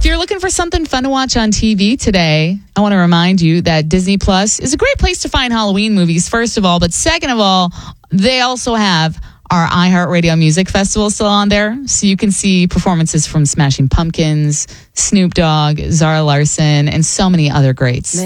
If you're looking for something fun to watch on TV today, I want to remind you that Disney Plus is a great place to find Halloween movies, first of all. But second of all, they also have our iHeartRadio Music Festival still on there. So you can see performances from Smashing Pumpkins, Snoop Dogg, Zara Larsson, and so many other greats.